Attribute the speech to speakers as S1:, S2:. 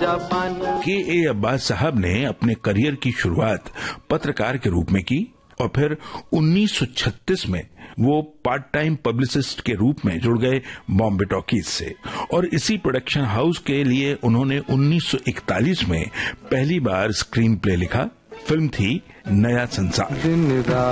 S1: के ए अब्बास साहब ने अपने करियर की शुरुआत पत्रकार के रूप में की और फिर 1936 में वो पार्ट टाइम पब्लिसिस्ट के रूप में जुड़ गए बॉम्बे टॉकीज से और इसी प्रोडक्शन हाउस के लिए उन्होंने 1941 में पहली बार स्क्रीन प्ले लिखा। फिल्म थी नया संसार।